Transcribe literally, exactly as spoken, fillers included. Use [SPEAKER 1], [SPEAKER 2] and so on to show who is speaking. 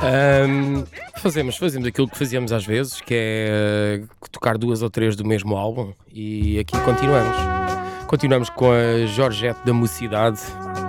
[SPEAKER 1] Ahm, fazemos, fazemos aquilo que fazíamos às vezes, que é eh, tocar duas ou três do mesmo álbum e aqui continuamos. Continuamos com a Georgette da Mocidade